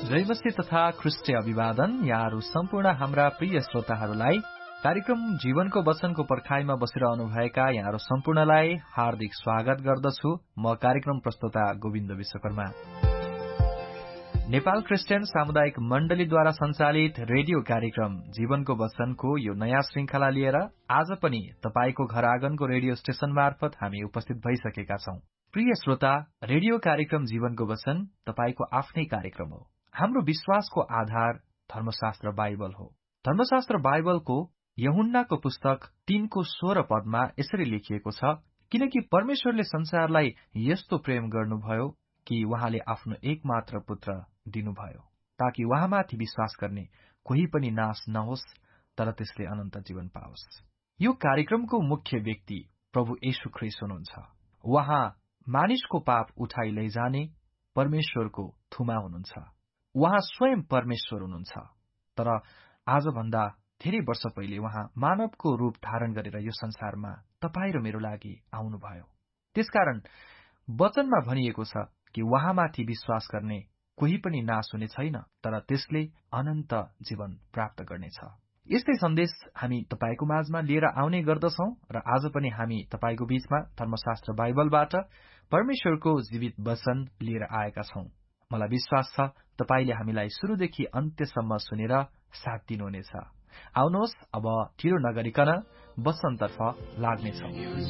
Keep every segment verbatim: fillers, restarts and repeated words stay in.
जयमसी तथा ख्रिस्टीय अभिवादन। यहाँहरू सम्पूर्ण हाम्रा प्रिय श्रोताहरूलाई कार्यक्रम जीवनको वचनको पर्खाइमा बसिरहनुभएका यहाँहरू सम्पूर्णलाई हार्दिक स्वागत गर्दछु। म कार्यक्रम प्रस्तोता गोविन्द विश्वकर्मा। नेपाल क्रिस्चियन सामुदायिक मण्डलीद्वारा सञ्चालित रेडियो कार्यक्रम जीवनको वचनको यो नयाँ श्रृंखला लिएर आज पनि तपाईको घर आँगनको रेडियो स्टेशन मार्फत हामी उपस्थित भइसकेका छौं। प्रिय श्रोता, रेडियो कार्यक्रम जीवनको वचन तपाईको आफ्नै कार्यक्रम हो। हाम्रो विश्वासको आधार धर्मशास्त्र बाइबल हो। धर्मशास्त्र बाइबलको यूहन्नाको पुस्तक तीनको सोह्र पदमा यसरी लेखिएको छ, किनकि परमेश्वरले संसारलाई यस्तो प्रेम गर्नुभयो कि उहाँले आफ्नो एकमात्र पुत्र दिनुभयो, ताकि उहाँमाथि विश्वास गर्ने कोही पनि नाश नहोस्, तर त्यसले अनन्त जीवन पाओस्। यो कार्यक्रमको मुख्य व्यक्ति प्रभु येशू ख्रीष्ट हुनुहुन्छ। उहाँ मानिसको पाप उठाइ लैजाने परमेश्वरको थुमा हुनुहुन्छ। उहाँ स्वयं परमेश्वर हुनुहुन्छ, तर आजभन्दा धेरै वर्ष पहिले उहाँ मानवको रूप धारण गरेर यो संसारमा तपाईं र मेरो लागि आउनुभयो। त्यसकारण वचनमा भनिएको छ कि उहाँमाथि विश्वास गर्ने कोही पनि नाश हुने छैन, तर त्यसले अनन्त जीवन प्राप्त गर्नेछ। यस्तै सन्देश हामी तपाईको माझमा लिएर आउने गर्दछौं र आज पनि हामी तपाईको बीचमा धर्मशास्त्र बाइबलबाट परमेश्वरको जीवित वचन लिएर आएका छौं। मलाई विश्वास छ तपाईले हामीलाई शुरूदेखि अन्त्यसम्म सुनेर साथ दिनुहुनेछ। आउनुहोस्, अब ढिलो नगरिकन वचनतर्फ लाग्नेछौं।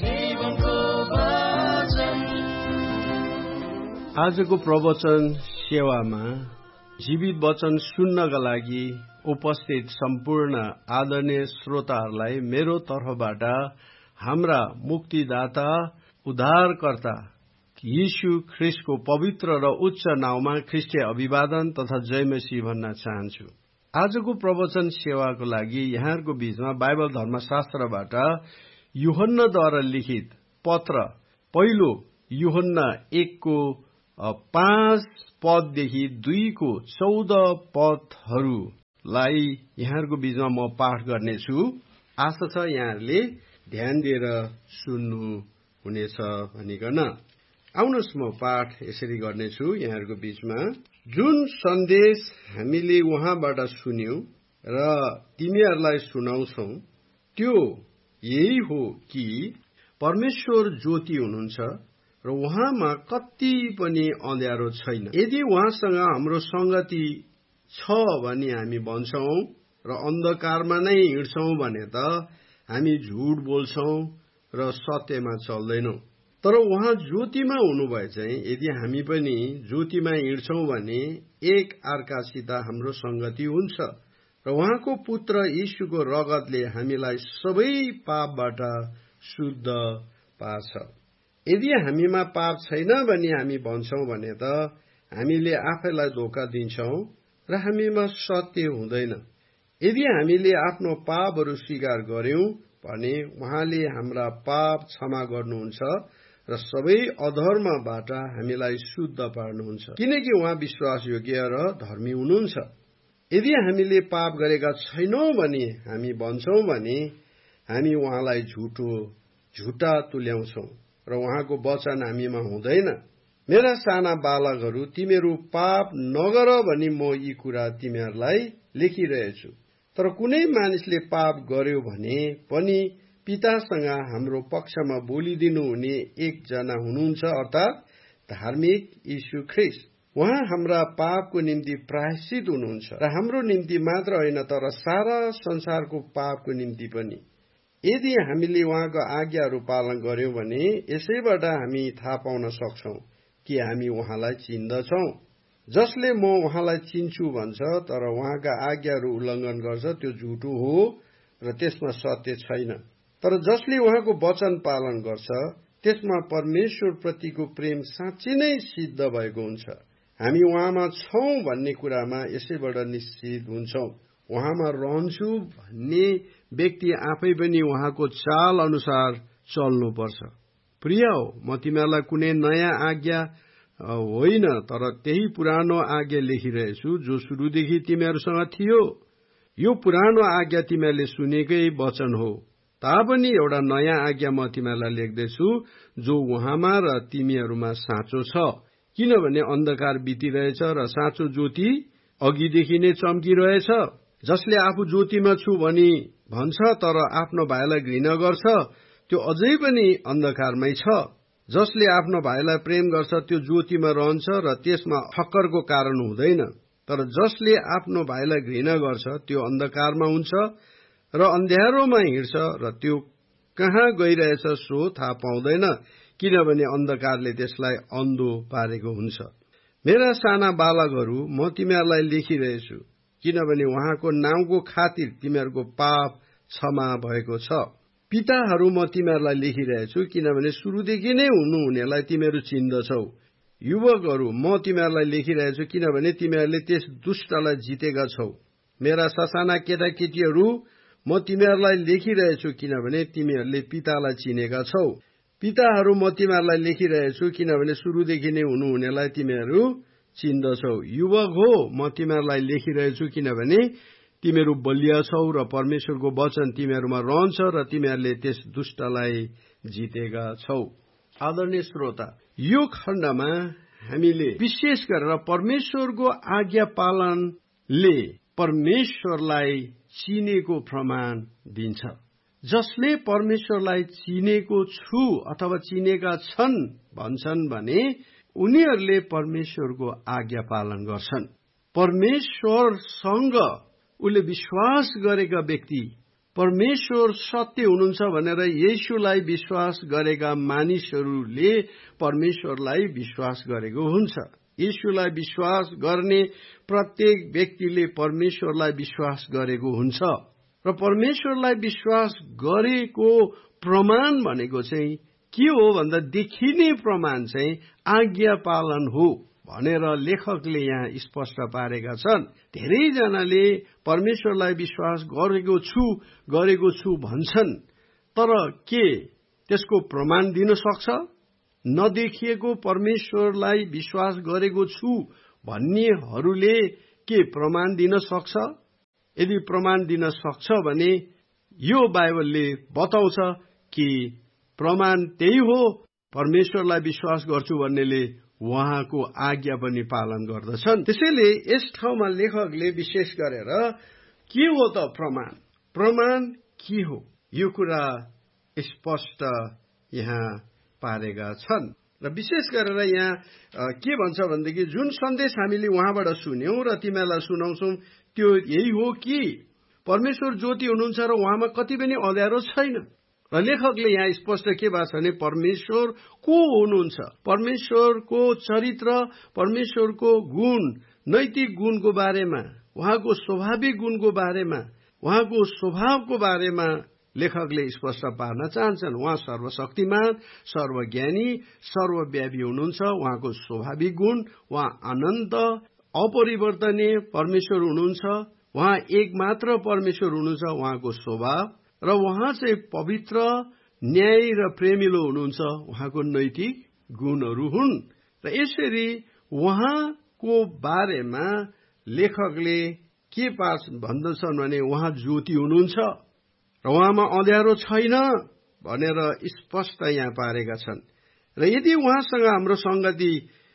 आजको प्रवचन सेवामा जीवित वचन सुन्नका लागि उपस्थित सम्पूर्ण आदरणीय श्रोताहरूलाई मेरो तर्फबाट हाम्रा मुक्तिदाता उद्धारकर्ता यीशु ख्रीष्टको पवित्र र उच्च नाउँमा ख्रीष्टीय अभिवादन तथा जयमसी भन्न चाहन्छु। आजको प्रवचन सेवाको लागि यहाँहरूको बीचमा बाइबल धर्मशास्त्रबाट यूहन्नाद्वारा लिखित पत्र पहिलो यूहन्ना एकको पाँच पददेखि दुईको चौध पदहरूलाई यहाँहरूको बीचमा म पाठ गर्नेछु। आशा छ यहाँहरूले ध्यान दिएर सुन्नु हुनेछ भनिकन आउनुहोस्, म पाठ यसरी गर्नेछु यहाँहरूको बीचमा। जुन सन्देश हामीले उहाँबाट सुन्यौं र तिमीहरूलाई सुनाउँछौ त्यो यही हो कि परमेश्वर ज्योति हुनुहुन्छ र उहाँमा कति पनि अँध्यारो छैन। यदि उहाँसँग हाम्रो संगति छ भने हामी भन्छौं र अन्धकारमा नै हिँड्छौं भने त हामी झुट बोल्छौं र सत्यमा चल्दैनौं। तर उहाँ ज्योतिमा हुनुभए चाहिँ यदि हामी पनि ज्योतिमा हिँड्छौं भने एक अर्कासित हाम्रो संगति हुन्छ र उहाँको पुत्र यीशुको रगतले हामीलाई सबै पापबाट शुद्ध पार्छ। यदि हामीमा पाप छैन भने हामी भन्छौं भने त हामीले आफैलाई धोका दिन्छौं र हामीमा सत्य हुँदैन। यदि हामीले आफ्नो पापहरू स्वीकार गर्यौं भने उहाँले हाम्रा पाप क्षमा गर्नुहुन्छ र सबै अधर्मबाट हामीलाई शुद्ध पार्नुहुन्छ, किनकि उहाँ विश्वासयोग्य र धर्मी हुनुहुन्छ। यदि हामीले पाप गरेका छैनौं भने हामी भन्छौं भने हामी उहाँलाई झुटो झुटा तुल्याउँछौं र उहाँको वचन हामीमा हुँदैन। मेरा साना बालकहरू, तिमीहरू पाप नगर भनी म यी कुरा तिमीहरूलाई लेखिरहेछु। तर कुनै मानिसले पाप गर्यो भने पनि पितासँग हाम्रो पक्षमा बोलिदिनु हुने एकजना हुनुहुन्छ, अर्थात् धार्मिक यीशु ख्रीष्ट। उहाँ हाम्रा पापको निम्ति प्रायश्चित हुनुहुन्छ र हाम्रो निम्ति मात्र होइन तर सारा संसारको पापको निम्ति पनि। यदि हामीले उहाँको आज्ञाहरू पालन गर्यौं भने यसैबाट हामी थाहा पाउन सक्छौं कि हामी उहाँलाई चिन्दछौं। जसले म उहाँलाई चिन्छु भन्छ तर उहाँका आज्ञाहरू उल्लङ्घन गर्छ त्यो झुटो हो र त्यसमा सत्य छैन। तर जसले उहाँको वचन पालन गर्छ त्यसमा परमेश्वर प्रतिको प्रेम साँच्चै नै सिद्ध भएको हुन्छ। हामी उहाँमा छौं भन्ने कुरामा यसैबाट निश्चित हुन्छौं। उहाँमा रहन्छु भन्ने व्यक्ति आफै पनि उहाँको चाल अनुसार चल्नुपर्छ। प्रिय हो, म तिमीहरूलाई कुनै नयाँ आज्ञा होइन तर त्यही पुरानो आज्ञा लेखिरहेछु जो सुरुदेखि तिमीहरूसँग थियो। यो पुरानो आज्ञा तिमीहरूले सुनेकै वचन हो, तापनि एउटा नयाँ आज्ञा म तिमीहरूलाई लेख्दैछु जो उहाँमा र तिमीहरूमा साँचो छ, किनभने अन्धकार बितिरहेछ र साँचो ज्योति अघिदेखि नै चम्किरहेछ। जसले आफू ज्योतिमा छु भनी भन्छ तर आफ्नो भाइलाई घृणा गर्छ त्यो अझै पनि अन्धकारमै छ। जसले आफ्नो भाइलाई प्रेम गर्छ त्यो ज्योतिमा रहन्छ र त्यसमा ठक्करको कारण हुँदैन। तर जसले आफ्नो भाइलाई घृणा गर्छ त्यो अन्धकारमा हुन्छ र अन्ध्यारोमा हिँड्छ र त्यो कहाँ गइरहेछ सो थाहा पाउँदैन, किनभने अन्धकारले त्यसलाई अन्धो पारेको हुन्छ। मेरा साना बालकहरू, म तिमीहरूलाई लेखिरहेछु किनभने उहाँको नाउँको खातिर तिमीहरूको पाप क्षमा भएको छ। पिताहरू, म तिमीहरूलाई लेखिरहेछु किनभने सुरुदेखि नै हुनुहुनेलाई तिमीहरू चिन्दछौ। युवकहरू, म तिमीहरूलाई लेखिरहेछु किनभने तिमीहरूले त्यस दुष्टलाई जितेका छौ। मेरा ससाना केटाकेटीहरू, म तिमीहरूलाई लेखिरहेछु किनभने तिमीहरूले पितालाई चिनेका छौ। पिताहरू, म तिमीहरूलाई लेखिरहेछु किनभने सुरुदेखि नै हुनुहुनेलाई तिमीहरू चिन्दछौ। युवक हो, म तिमीहरूलाई लेखिरहेछु किनभने तिमीहरू बलिया छौ र परमेश्वरको वचन तिमीहरूमा रहन्छ र तिमीहरूले त्यस दुष्टलाई जितेका छौ। आदरणीय श्रोता, यो खण्डमा हामीले विशेष गरेर परमेश्वरको आज्ञा पालनले परमेश्वरलाई चिनेको प्रमाण दिन्छ। जसले परमेश्वरलाई चिनेको छु अथवा चिनेका छन् भन्छन् भने उनीहरूले परमेश्वरको आज्ञा पालन गर्छन्। परमेश्वरसँग उसले विश्वास गरेका व्यक्ति, परमेश्वर सत्य हुनुहुन्छ भनेर येशूलाई विश्वास गरेका मानिसहरूले परमेश्वरलाई विश्वास गरेको हुन्छ। येशूलाई विश्वास गर्ने प्रत्येक व्यक्तिले परमेश्वरलाई विश्वास गरेको हुन्छ र परमेश्वरलाई विश्वास गरेको प्रमाण भनेको चाहिँ के हो भन्दा देखिने प्रमाण चाहिँ आज्ञा पालन हो भनेर लेखकले यहाँ स्पष्ट पारेका छन्। धेरैजनाले परमेश्वरलाई विश्वास गरेको छु गरेको छु भन्छन्, तर के त्यसको प्रमाण दिन सक्छ? नदेखिएको परमेश्वरलाई विश्वास गरेको छु भन्नेहरूले के प्रमाण दिन सक्छ? यदि प्रमाण दिन सक्छ भने यो बाइबलले बताउँछ कि प्रमाण त्यही हो, परमेश्वरलाई विश्वास गर्छु भन्नेले उहाँको आज्ञा पनि पालन गर्दछन्। त्यसैले यस ठाउँमा लेखकले विशेष गरेर के हो त प्रमाण प्रमाण के हो यो कुरा स्पष्ट यहाँ पारेका छन्। र विशेष गरेर यहाँ के भन्छ भनेदेखि जुन सन्देश हामीले उहाँबाट सुन्यौं र तिमीहरूलाई सुनाउँछौं त्यो यही हो कि परमेश्वर ज्योति हुनुहुन्छ र उहाँमा कति पनि अँध्यारो छैन। र लेखकले यहाँ स्पष्ट के भएको छ भने परमेश्वर को हुनुहुन्छ, परमेश्वरको चरित्र, परमेश्वरको गुण, नैतिक गुणको बारेमा, उहाँको स्वाभाविक गुणको बारेमा, उहाँको स्वभावको बारेमा लेखकले स्पष्ट पार्न चाहन्छन्। उहाँ सर्वशक्तिमान, सर्वज्ञानी, सर्वव्यापी हुनुहुन्छ। उहाँको स्वाभाविक गुण, उहाँ अनन्त अपरिवर्तनीय परमेश्वर हुनुहुन्छ। उहाँ एक मात्र परमेश्वर हुनुहुन्छ। उहाँको स्वभाव र उहाँ चाहिँ पवित्र, न्यायी र प्रेमिलो हुनुहुन्छ। उहाँको नैतिक गुणहरू हुन्। र यसरी उहाँको बारेमा लेखकले के पार्छ भन्दछन् भने उहाँ ज्योति हुनुहुन्छ र उहाँमा अँध्यारो छैन भनेर स्पष्ट यहाँ पारेका छन्। र यदि उहाँसँग हाम्रो संगति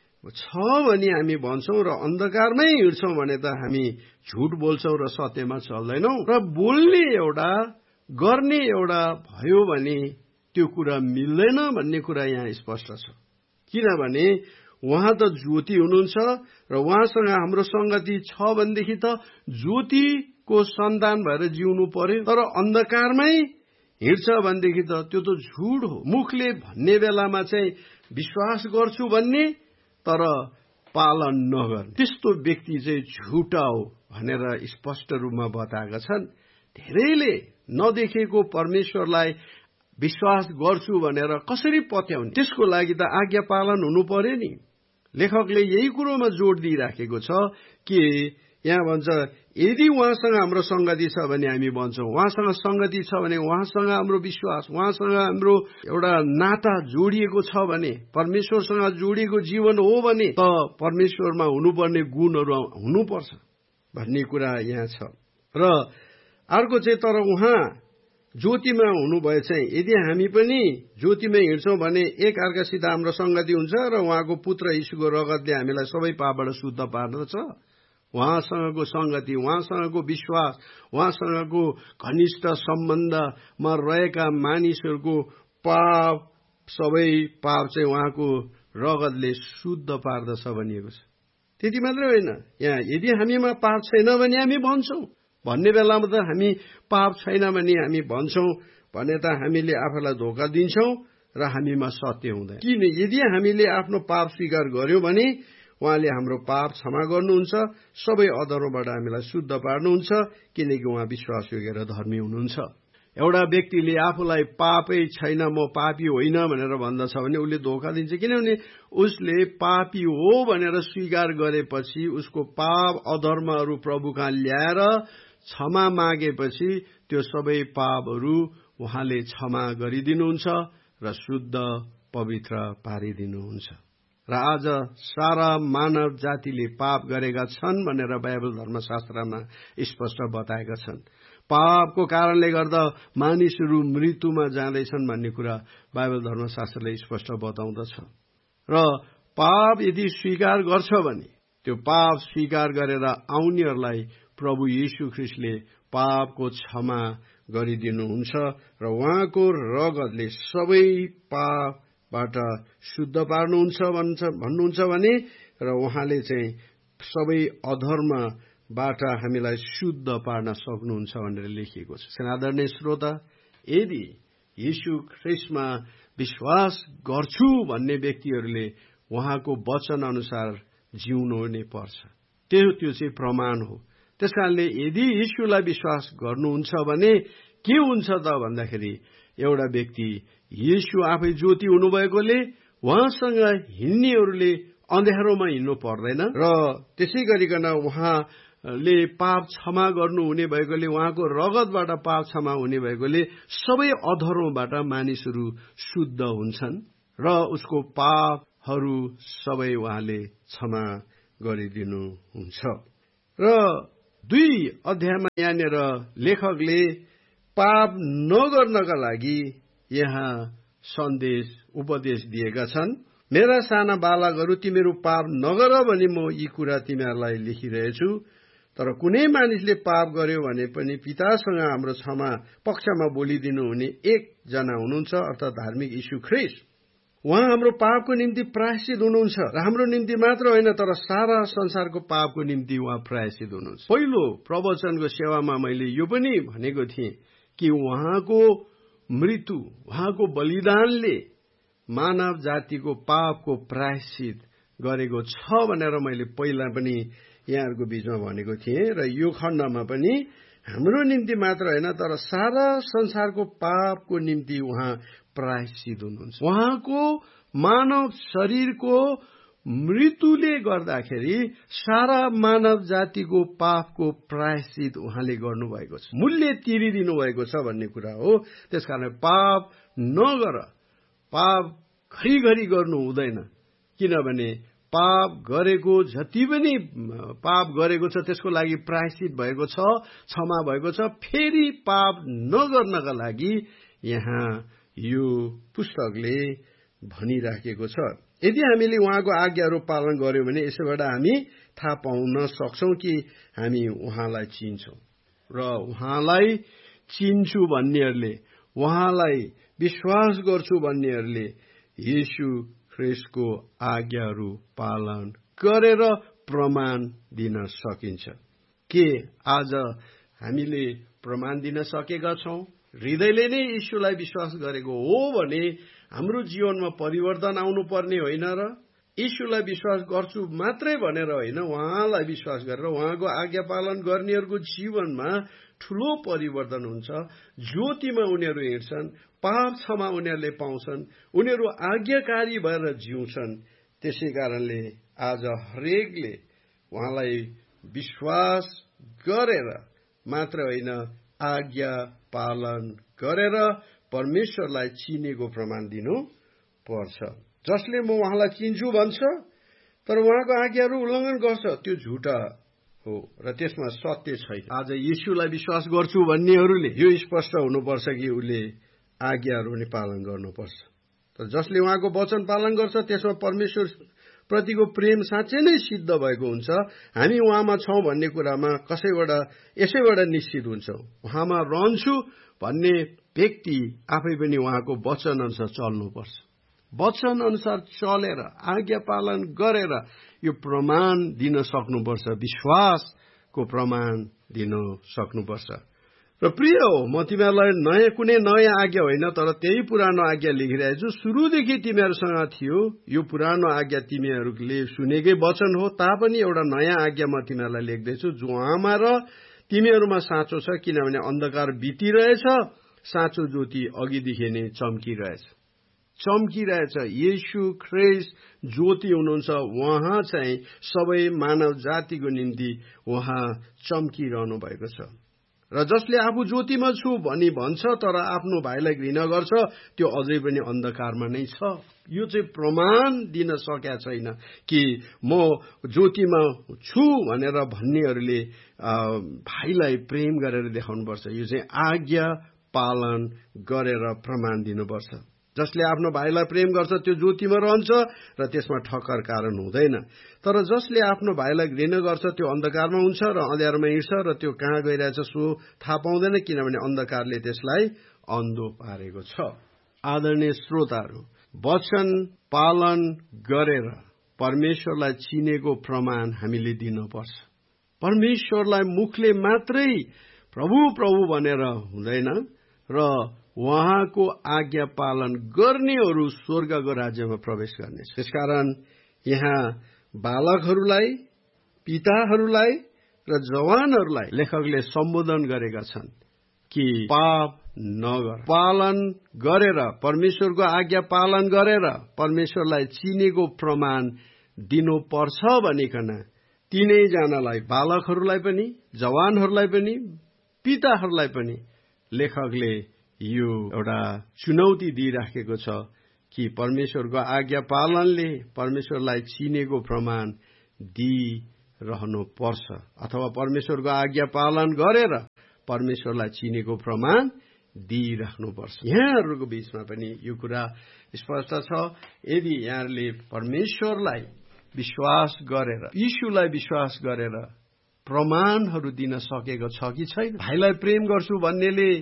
छ भने हामी भन्छौं र अन्धकारमै हिँड्छौं भने त हामी झुट बोल्छौं र सत्यमा चल्दैनौं। र बोल्ने एउटा गर्ने एउटा भयो भने त्यो कुरा मिल्दैन भन्ने कुरा यहाँ स्पष्ट छ। किनभने उहाँ त ज्योति हुनुहुन्छ र उहाँसँग हाम्रो संगति छ भनेदेखि त ज्योतिको सन्तान भएर जिउनु पर्यो। तर अन्धकारमै हिँड्छ भनेदेखि त त्यो त झुट हो। मुखले भन्ने बेलामा चाहिँ विश्वास गर्छु भन्ने तर पालन नगर्ने, त्यस्तो व्यक्ति चाहिँ झुटा हो भनेर स्पष्ट रूपमा बताएका छन्। धेरैले नदेखेको परमेश्वरलाई विश्वास गर्छु भनेर कसरी पत्याउने? त्यसको लागि त आज्ञा पालन हुनु पर्यो नि। लेखकले यही कुरोमा जोड दिइराखेको छ कि यहाँ भन्छ यदि उहाँसँग हाम्रो संगति छ भने हामी भन्छौं, उहाँसँग संगति छ भने उहाँसँग हाम्रो विश्वास, उहाँसँग हाम्रो एउटा नाता जोडिएको छ भने, परमेश्वरसँग जोडिएको जीवन हो भने त परमेश्वरमा हुनुपर्ने गुणहरू हुनुपर्छ भन्ने कुरा यहाँ छ। र अर्को चाहिँ तर उहाँ ज्योतिमा हुनुभए चाहिँ यदि हामी पनि ज्योतिमा हिँड्छौं भने एक अर्कासित हाम्रो संगति हुन्छ र उहाँको पुत्र यीशुको रगतले हामीलाई सबै पापबाट शुद्ध पार्दछ उहाँसँगको संगति, उहाँसँगको विश्वास, उहाँसँगको घनिष्ठ सम्बन्धमा रहेका मानिसहरूको पाप, सबै पाप चाहिँ उहाँको रगतले शुद्ध पार्दछ भनिएको छ। त्यति मात्रै होइन, यहाँ यदि हामीमा पाप छैन भने हामी भन्छौँ, भन्ने बेलामा त हामी पाप छैन भने हामी भन्छौँ भने त हामीले आफूलाई धोका दिन्छौँ र हामीमा सत्य हुँदैन। किन? यदि हामीले आफ्नो पाप स्वीकार गर्यौं भने उहाँले हाम्रो पाप क्षमा गर्नुहुन्छ, सबै अधर्मबाट हामीलाई शुद्ध पार्नुहुन्छ, किनकि उहाँ विश्वासयोग्य र धर्मी हुनुहुन्छ। एउटा व्यक्तिले आफूलाई पापै छैन, म पापी होइन भनेर भन्दछ भने उसले धोका दिन्छ, किनभने उसले पापी हो भनेर स्वीकार गरेपछि उसको पाप अधर्महरू प्रभुकहाँ ल्याएर क्षमा मागेपछि त्यो सबै पापहरू उहाँले क्षमा गरिदिनुहुन्छ र शुद्ध पवित्र पारिदिनुहुन्छ। र आज सारा मानव जातिले पाप गरेका छन् भनेर बाइबल धर्मशास्त्रमा स्पष्ट बताएका छन्। पापको कारणले गर्दा मानिसहरू मृत्युमा जाँदैछन् भन्ने कुरा बाइबल धर्मशास्त्रले स्पष्ट बताउँदछ। र पाप यदि स्वीकार गर्छ भने त्यो पाप स्वीकार गरेर आउनेहरूलाई प्रभु येशू ख्रीष्टले पापको क्षमा गरिदिनुहुन्छ र उहाँको रगतले सबै पापबाट शुद्ध पार्नुहुन्छ भन्नुहुन्छ भने र उहाँले चाहिँ सबै अधर्मबाट हामीलाई शुद्ध पार्न सक्नुहुन्छ भनेर लेखिएको छ। आदरणीय श्रोता, यदि येशू ख्रीष्टमा विश्वास गर्छु भन्ने व्यक्तिहरूले उहाँको वचन अनुसार जिउनु नै पर्छ। त्यो त्यो चाहिँ प्रमाण हो। त्यसकारणले यदि येशूलाई विश्वास गर्नुहुन्छ भने के हुन्छ त भन्दाखेरि एउटा व्यक्ति येशू आफै ज्योति हुनुभएकोले उहाँसँग हिँड्नेहरूले अँध्यारोमा हिँड्नु पर्दैन र त्यसै गरिकन उहाँले पाप क्षमा गर्नुहुने भएकोले, उहाँको रगतबाट पाप क्षमा हुने भएकोले सबै अधर्मबाट मानिसहरू शुद्ध हुन्छन् र उसको पापहरू सबै उहाँले क्षमा गरिदिनुहुन्छ। र दुई अध्यायमा यहाँनिर लेखकले पाप नगर्नका लागि यहाँ सन्देश उपदेश दिएका छन्। मेरा साना बालकहरू, तिमीहरू पाप नगर भनी म यी कुरा तिमीहरूलाई लेखिरहेछु। तर कुनै मानिसले पाप गर्यो भने पनि पितासँग हाम्रो क्षमा पक्षमा बोलिदिनु हुने एकजना हुनुहुन्छ, अर्थात् धार्मिक यीशु ख्रीष्ट। उहाँ हाम्रो पापको निम्ति प्रायश्चित हुनुहुन्छ र हाम्रो निम्ति मात्र होइन तर सारा संसारको पापको निम्ति उहाँ प्रायश्चित हुनुहुन्छ। पहिलो प्रवचनको सेवामा मैले यो पनि भनेको थिएँ कि उहाँको मृत्यु, उहाँको बलिदानले मानव जातिको पापको प्रायश्चित गरेको छ भनेर मैले पहिला पनि यहाँहरूको बीचमा भनेको थिएँ र यो खण्डमा पनि हाम्रो निम्ति मात्र होइन तर सारा संसारको पापको निम्ति उहाँ प्रायश्चित हुनुहुन्छ। उहाँको मानव शरीरको मृत्युले गर्दाखेरि सारा मानव जातिको पापको प्रायश्चित उहाँले गर्नुभएको छ, मूल्य तिरिदिनु भएको छ भन्ने कुरा हो। त्यसकारण पाप नगर, पाप घरिघरि गर्नु हुँदैन, किनभने पाप गरेको जति पनि पाप गरेको छ त्यसको लागि प्रायश्चित भएको छ, क्षमा भएको छ। फेरि पाप नगर्नका लागि यहाँ यो पुस्तकले भनिराखेको छ। यदि हामीले उहाँको आज्ञाहरू पालन गर्यौं भने यसैबाट हामी थाहा पाउन सक्छौं कि हामी उहाँलाई चिन्छौं र उहाँलाई चिन्छु भन्नेहरूले, उहाँलाई विश्वास गर्छु भन्नेहरूले येशू ख्रीष्टको आज्ञाहरू पालन गरेर प्रमाण दिन सकिन्छ। के आज हामीले प्रमाण दिन सकेका छौं? हृदयले नै येशूलाई विश्वास गरेको हो भने हाम्रो जीवनमा परिवर्तन आउनुपर्ने होइन र येशूलाई विश्वास गर्छु मात्रै भनेर होइन, उहाँलाई विश्वास गरेर उहाँको आज्ञा पालन गर्नेहरूको जीवनमा ठूलो परिवर्तन हुन्छ। ज्योतिमा उनीहरू हिँड्छन्, पाप क्षमा उनीहरूले पाउँछन्, उनीहरू आज्ञाकारी भएर जिउँछन्। त्यसै कारणले आज हरेकले उहाँलाई विश्वास गरेर मात्र होइन, आज्ञा पालन गरेर परमेश्वरलाई चिनेको प्रमाण दिनु पर्छ। जसले म उहाँलाई चिन्छु भन्छ तर उहाँको आज्ञाहरू उल्लङ्घन गर्छ त्यो झुटा हो र त्यसमा सत्य छैन। आज येशूलाई विश्वास गर्छु भन्नेहरूले यो स्पष्ट हुनुपर्छ कि उसले आज्ञाहरू नै पालन गर्नुपर्छ। तर जसले उहाँको वचन पालन गर्छ त्यसमा परमेश्वर प्रतिको प्रेम साँच्चै नै सिद्ध भएको हुन्छ। हामी उहाँमा छौं भन्ने कुरामा कसैबाट यसैबाट निश्चित हुन्छौं। उहाँमा रहन्छु भन्ने व्यक्ति आफै पनि उहाँको वचन अनुसार चल्नुपर्छ। वचन अनुसार चलेर आज्ञा पालन गरेर यो प्रमाण दिन सक्नुपर्छ, विश्वासको प्रमाण दिन सक्नुपर्छ। र प्रिय हो, म तिमीहरूलाई नयाँ कुनै नयाँ आज्ञा होइन तर त्यही पुरानो आज्ञा लेखिरहेको छु। सुरुदेखि तिमीहरूसँग थियो, यो पुरानो आज्ञा तिमीहरूले सुनेकै वचन हो, तापनि एउटा नयाँ आज्ञा म तिमीहरूलाई लेख्दैछु जो उहाँमा र तिमीहरूमा साँचो छ, किनभने अन्धकार बितिरहेछ, साँचो ज्योति अघिदेखि नै चम्किरहेछ। चम्किरहेछ। येशू ख्रीष्ट ज्योति हुनुहुन्छ। उहाँ चाहिँ सबै मानव जातिको निम्ति उहाँ चम्किरहनु भएको छ। र जसले आफू ज्योतिमा छु भनी भन्छ तर आफ्नो भाइलाई घृणा गर्छ, त्यो अझै पनि अन्धकारमा नै छ। यो चाहिँ प्रमाण दिन सकेका छैन कि म ज्योतिमा छु भनेर भन्नेहरूले भाइलाई प्रेम गरेर देखाउनुपर्छ। यो चाहिँ आज्ञा पालन गरेर प्रमाण दिनुपर्छ। जसले आफ्नो भाइलाई प्रेम गर्छ त्यो ज्योतिमा रहन्छ र त्यसमा ठक्कर कारण हुँदैन। तर जसले आफ्नो भाइलाई घृणा गर्छ त्यो अन्धकारमा हुन्छ र अँध्यारोमा हिँड्छ र त्यो कहाँ गइरहेछ सो थाहा पाउँदैन, किनभने अन्धकारले त्यसलाई अन्धो पारेको छ। आदरणीय श्रोताहरू, वचन पालन गरेर परमेश्वरलाई चिनेको प्रमाण हामीले दिनुपर्छ। परमेश्वरलाई मुखले मात्रै प्रभु प्रभु भनेर हुँदैन र उहाँको आज्ञा पालन गर्नेहरू स्वर्गको राज्यमा प्रवेश गर्ने। त्यसकारण यहाँ बालकहरूलाई, पिताहरूलाई र जवानहरूलाई लेखकले सम्बोधन गरेका छन् कि पाप नगर, पालन गरेर परमेश्वरको आज्ञा पालन गरेर परमेश्वरलाई चिनेको प्रमाण दिनुपर्छ भनिकन तीनैजनालाई, बालकहरूलाई पनि, जवानहरूलाई पनि, पिताहरूलाई पनि लेखकले यो एउटा चुनौती दिइराखेको छ कि परमेश्वरको आज्ञा पालनले परमेश्वरलाई चिनेको प्रमाण दिइरहनु पर्छ, अथवा परमेश्वरको आज्ञा पालन गरेर परमेश्वरलाई चिनेको प्रमाण दिइराख्नुपर्छ। यहाँहरूको बीचमा पनि यो कुरा स्पष्ट छ। यदि यहाँहरूले परमेश्वरलाई विश्वास गरेर, यीशुलाई विश्वास गरेर प्रमाणहरू दिन सकेको छ कि छैन। भाइलाई प्रेम गर्छु भन्नेले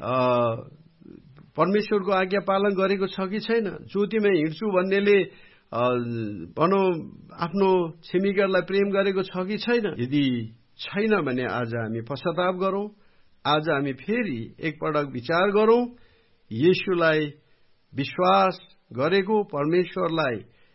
परमेश्वरको आज्ञा पालन गरेको छ कि छैन। ज्योतिमा हिँड्छु भन्नेले भनौँ आफ्नो छिमेकीलाई प्रेम गरेको छ कि छैन। यदि छैन भने आज हामी पश्चाताप गरौँ। आज हामी फेरि एकपटक विचार गरौँ। येशूलाई विश्वास गरेको, परमेश्वरलाई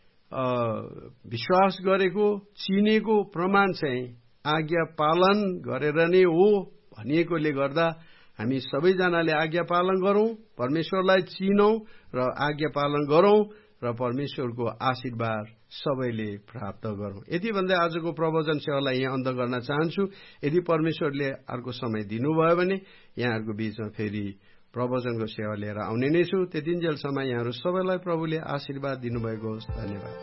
विश्वास गरेको, चिनेको प्रमाण चाहिँ आज्ञा पालन गरेर नै हो भनिएकोले गर्दा हामी सबैजनाले आज्ञा पालन गरौँ, परमेश्वरलाई चिनौँ र आज्ञा पालन गरौँ र परमेश्वरको आशीर्वाद सबैले प्राप्त गरौँ। यति भन्दै आजको प्रवचन सेवालाई यहाँ अन्त गर्न चाहन्छु। यदि परमेश्वरले अर्को समय दिनुभयो भने यहाँहरूको बीचमा फेरि प्रवचनको सेवा लिएर आउने नै छु। त्यतिन्जेलसम्म यहाँहरू सबैलाई प्रभुले आशीर्वाद दिनुभएको होस्। धन्यवाद।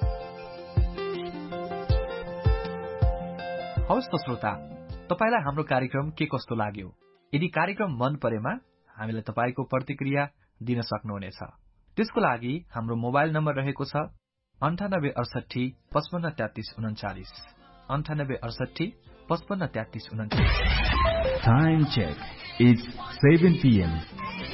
हवस् त श्रोता, तपाईलाई हाम्रो कार्यक्रम के कस्तो लाग्यो? यदि कार्यक्रम मन परेमा हामीलाई तपाईको प्रतिक्रिया दिन सक्नुहुनेछ। त्यसको लागि हाम्रो मोबाइल नम्बर रहेको छ अन्ठानब्बे अडसठी पचपन्न तेत्तीस उन्चालिस अन्ठानब्बे अडसठी पचपन्न तेत्तीस उन्चालिस। Time check. It's seven p m